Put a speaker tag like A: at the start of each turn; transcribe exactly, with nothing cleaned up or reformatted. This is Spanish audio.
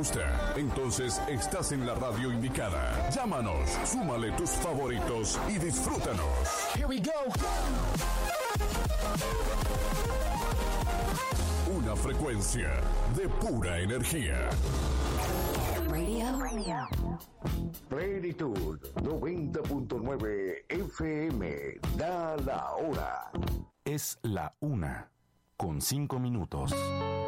A: gusta, entonces estás en la radio indicada. Llámanos, súmale tus favoritos y disfrútanos.
B: Here we go.
A: Una frecuencia de pura energía.
C: Radio. Plenitud noventa punto nueve F M. Da la hora.
D: Es la una con cinco minutos.